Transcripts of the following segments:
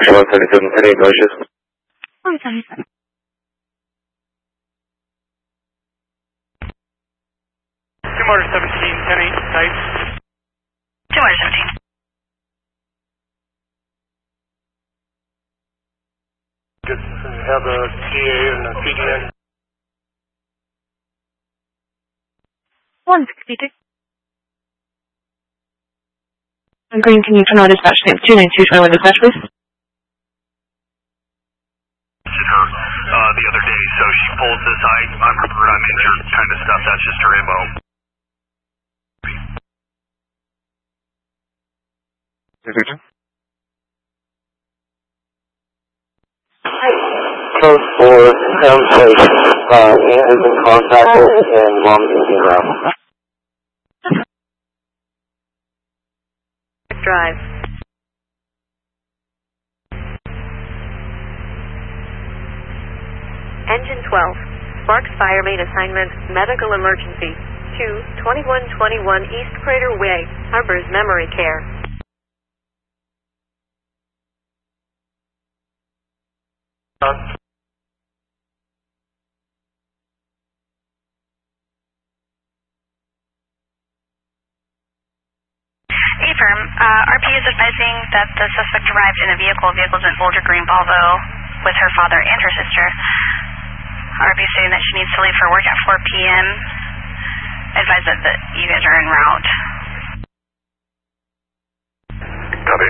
Marshall 177, 10-8 noises. 177. Two Motor 17, 10-8, type. 2 Motor 17. Good. Have a TA and a PDN. 162. Green, can you turn on dispatch name 292, try with dispatch, please? Her the other day, so she pulls this, I'm hurt, I'm injured kind of stuff. That's just her MO. Code 4, sounds like Aunt has been contacted and Mom's going to be around. Drive. Engine 12. Sparks Fire Main Assignment, Medical Emergency. 2121 East Crater Way, Harbors Memory Care. Affirm. RP is advising that the suspect arrived in a vehicle. Vehicle's an older green Volvo with her father and her sister. RP is saying that she needs to leave for work at 4 p.m. Advise that you guys are en route. Copy.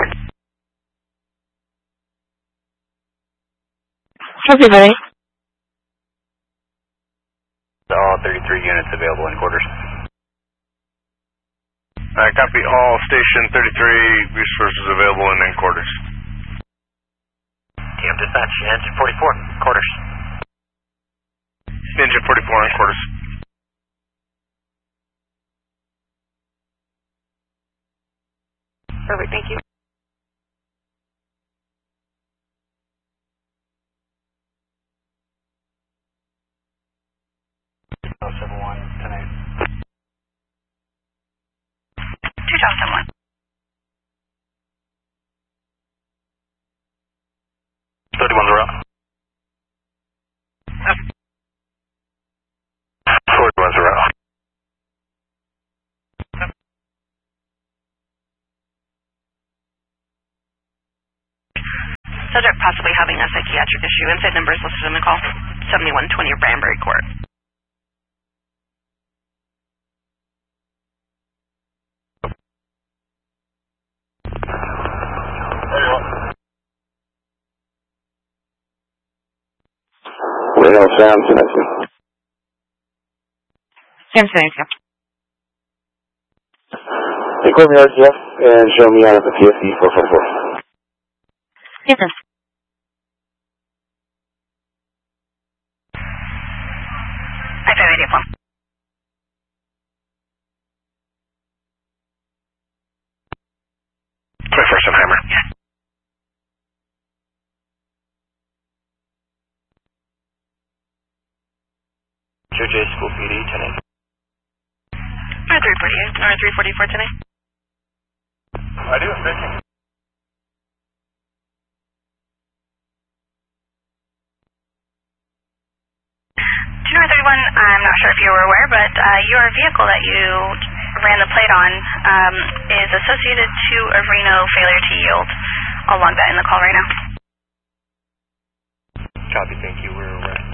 Copy, buddy. All 33 units available in quarters. Copy all station 33 resources available in quarters. TM dispatch, engine 44, quarters. Engine 44 in quarters. Perfect, thank you. Someone. 31's are out. 41's are out. Subject possibly having a psychiatric issue. Inside numbers listed in the call. 7120 Branbury Court. Well, Samson, I think. Samson, yeah. Take over the RTF and show me out at the PSC 444. Yes, sir. I have radio phone. Firstenheimer. Yeah. JJ School PD, 10-8. Or 348, or 344 today. I do, thank you. 231, I'm not sure if you were aware, but your vehicle that you ran the plate on is associated to a Reno failure to yield. I'll log that in the call right now. Copy, thank you. We're aware.